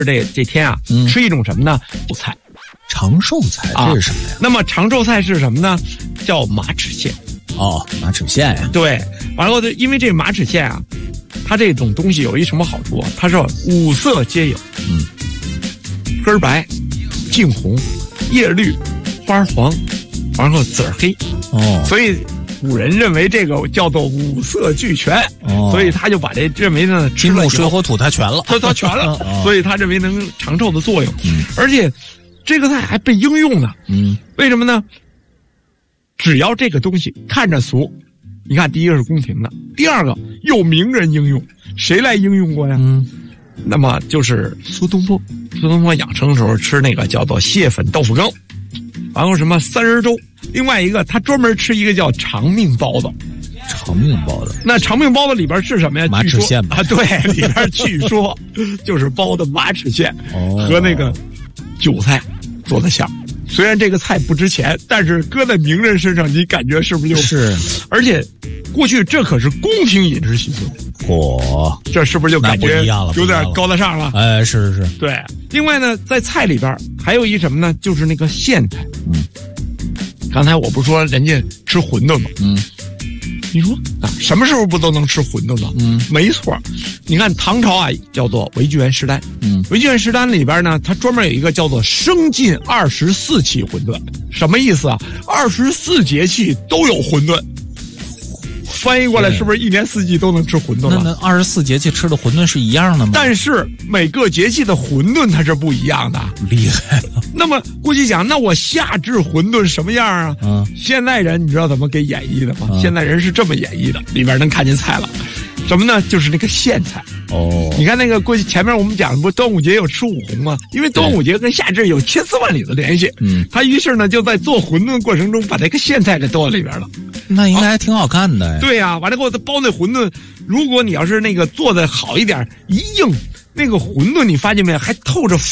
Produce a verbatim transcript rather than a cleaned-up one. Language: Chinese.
这这天啊，嗯、吃一种什么呢？菜， 长寿菜，这是什么呀？ 啊、那么长寿菜是什么呢？叫马齿苋。 哦，马齿苋呀。 对，完了后因为这马齿苋啊，它这种东西有一什么好处啊？它是五色皆有， 嗯， 根白、茎红、叶绿、花黄，然后籽儿黑。 哦， 所以古人认为这个叫做五色俱全，哦、所以他就把这认为呢， 金木水火土它全了， 它它全了，哦、所以他认为能长寿的作用。 嗯， 而且这个菜还被应用呢。 嗯， 为什么呢？只要这个东西看着俗，你看，第一个是宫廷的，第二个有名人应用，谁来应用过呀？ 嗯， 那么就是苏东坡，苏东坡养生的时候吃那个叫做蟹粉豆腐羹，然后什么三仁粥。另外一个，他专门吃一个叫长命包子。 长命包子， 那长命包子里边是什么呀？ 马齿苋啊，对，里边据说就是包的马齿苋和那个韭菜做的馅。虽然这个菜不值钱，但是搁在名人身上，你感觉是不是就？ 是。 而且，过去这可是宫廷饮食习俗。 嚯， 这是不是就感觉有点高大上了？ 哎，是是是。 对。另外呢，在菜里边还有一什么呢？就是那个苋菜。 嗯。 刚才我不是说人家吃馄饨吗？ 嗯。 你说啊，什么时候不都能吃馄饨吗？ 嗯， 没错。你看唐朝啊，叫做韦巨源食单。 嗯， 韦巨源食单里边呢，它专门有一个叫做生进二十四气馄饨，什么意思啊？二十四节气都有馄饨。翻译过来是不是一年四季都能吃馄饨了？ 那那二十四节气吃的馄饨是一样的吗？ 但是每个节气的馄饨它是不一样的。 厉害了。 那么过去讲，那我夏至馄饨什么样啊？ 嗯， 现代人你知道怎么给演绎的吗？ 嗯、 现代人是这么演绎的，里边能看见菜了。什么呢？就是那个苋菜。 哦， 你看那个过去前面我们讲不端午节有吃五红吗？因为端午节跟夏至有千丝万缕的联系。 嗯， 他于是呢就在做馄饨过程中把那个苋菜给剁里边了。 那应该还挺好看的。 对呀、啊，完了给我包那馄饨，如果你要是那个做的好一点，一硬，那个馄饨你发现没有，还透着